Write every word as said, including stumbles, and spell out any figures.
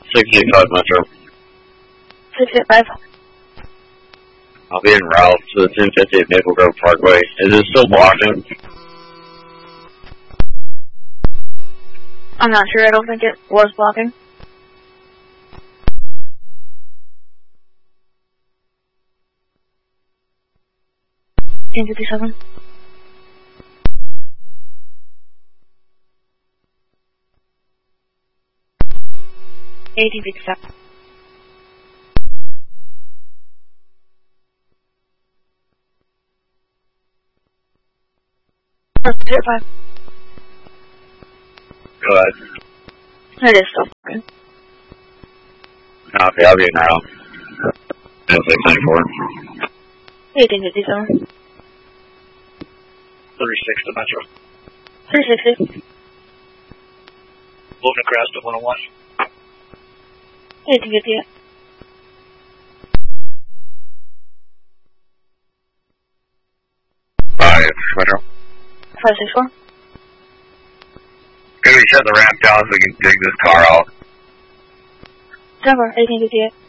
sixty-five Metro. sixty-five. I'll be en route to the ten fifty Maple Grove Parkway. Is it still blocking? I'm not sure. I don't think it was blocking. ten fifty-seven. eighteen fifty-seven. zero five. Go ahead. It is still blocking. Okay, I'll be en route. ten six ninety-four. eighteen fifty-seven. thirty-six to Metro. three sixty. Moving across to one oh one. eighteen fifty-eight. five Metro. five sixty-four. Can we shut the ramp down so we can dig this car out? Denver, eighteen fifty-eight.